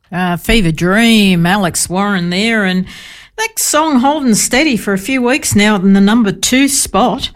Fever Dream, Alex Warren there, and that song holding steady for a few weeks now in the number 2 spot.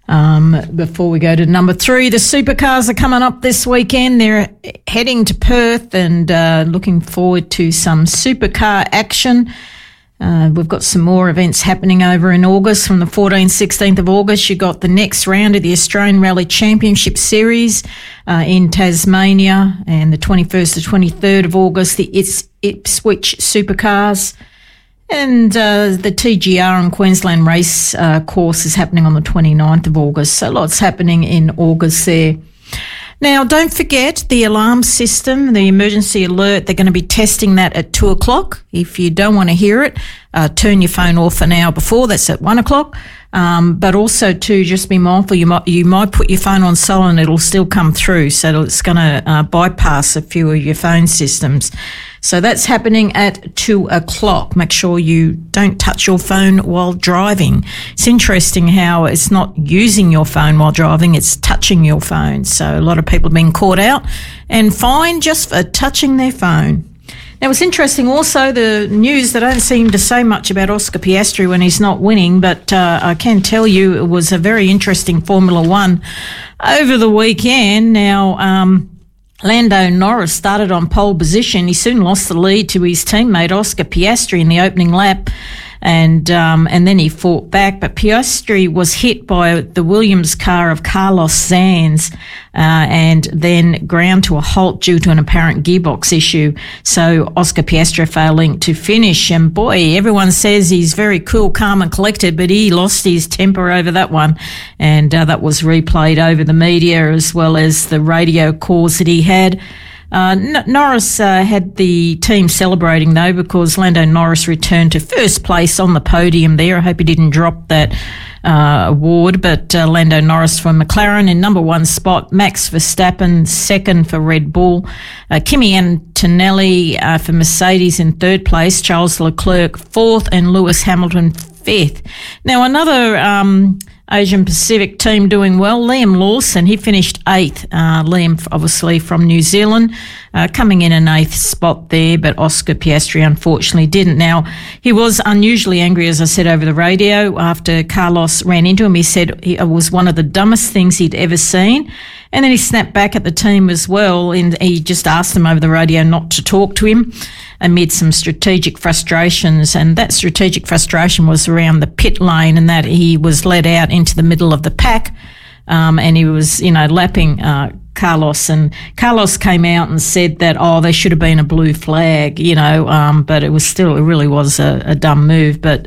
Before we go to number 3, the Supercars are coming up this weekend. They're heading to Perth and looking forward to some supercar action. We've got some more events happening over in August. From the 14th, 16th of August, you got the next round of the Australian Rally Championship Series in Tasmania, and the 21st to 23rd of August, the Ipswich Supercars. And the TGR and Queensland race course is happening on the 29th of August. So lots happening in August there. Now, don't forget the alarm system, the emergency alert. They're going to be testing that at 2 o'clock. If you don't want to hear it, turn your phone off an hour before. That's at 1 o'clock. But also, too, just be mindful. You might put your phone on silent. It'll still come through. So it's going to bypass a few of your phone systems. So that's happening at 2 o'clock. Make sure you don't touch your phone while driving. It's interesting how it's not using your phone while driving, it's touching your phone. So a lot of people have been caught out and fined just for touching their phone. Now, it's interesting also the news, they don't seem to say much about Oscar Piastri when he's not winning, but I can tell you it was a very interesting Formula One over the weekend. Now, Lando Norris started on pole position. He soon lost the lead to his teammate Oscar Piastri in the opening lap, and then he fought back. But Piastri was hit by the Williams car of Carlos Sainz, and then ground to a halt due to an apparent gearbox issue. So Oscar Piastri failing to finish. And boy, everyone says he's very cool, calm and collected, but he lost his temper over that one. And that was replayed over the media as well as the radio calls that he had. Norris had the team celebrating, though, because Lando Norris returned to first place on the podium there. I hope he didn't drop that award, but Lando Norris for McLaren in number 1 spot, Max Verstappen second for Red Bull, Kimi Antonelli for Mercedes in 3rd place, Charles Leclerc 4th, and Lewis Hamilton 5th. Now, another Asian Pacific team doing well, Liam Lawson, he finished 8th. Liam, obviously from New Zealand, coming in an 8th spot there, but Oscar Piastri unfortunately didn't. Now, he was unusually angry, as I said over the radio, after Carlos ran into him. He said it was one of the dumbest things he'd ever seen. And then he snapped back at the team as well, and he just asked them over the radio not to talk to him amid some strategic frustrations. And that strategic frustration was around the pit lane, and that he was led out into the middle of the pack, and he was, lapping Carlos. And Carlos came out and said that, there should have been a blue flag, but it really was a dumb move. But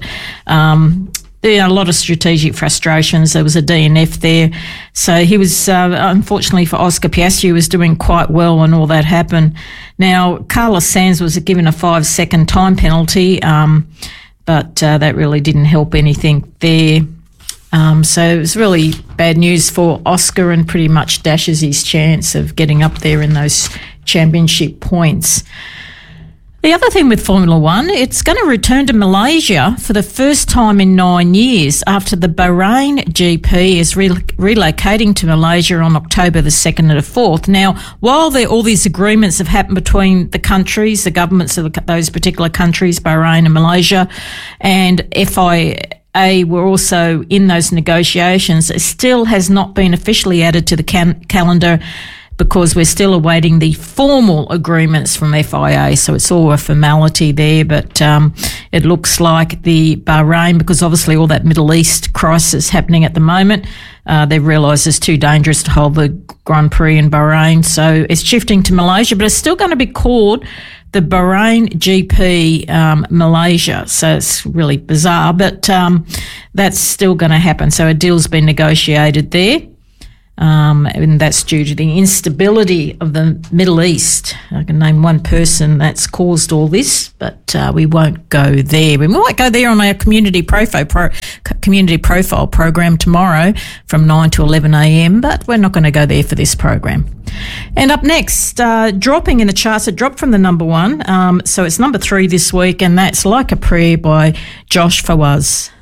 a lot of strategic frustrations. There was a DNF there. So he was, unfortunately for Oscar Piastri, was doing quite well when all that happened. Now, Carlos Sainz was given a 5-second time penalty, but that really didn't help anything there. So it was really bad news for Oscar, and pretty much dashes his chance of getting up there in those championship points. The other thing with Formula One, it's going to return to Malaysia for the first time in 9 years after the Bahrain GP is relocating to Malaysia on October the 2nd and the 4th. Now, while all these agreements have happened between the countries, the governments of those particular countries, Bahrain and Malaysia, and FIA were also in those negotiations, it still has not been officially added to the calendar, because we're still awaiting the formal agreements from FIA. So it's all a formality there, but it looks like the Bahrain, because obviously all that Middle East crisis happening at the moment, they've realised it's too dangerous to hold the Grand Prix in Bahrain. So it's shifting to Malaysia, but it's still going to be called the Bahrain GP Malaysia. So it's really bizarre, but that's still going to happen. So a deal's been negotiated there. And that's due to the instability of the Middle East. I can name one person that's caused all this, but we won't go there. We might go there on our community profile program tomorrow from 9 to 11 a.m, but we're not going to go there for this program. And up next, dropping in the charts, it dropped from the number 1, so it's number 3 this week, and that's Like a Prayer by Josh Fawaz.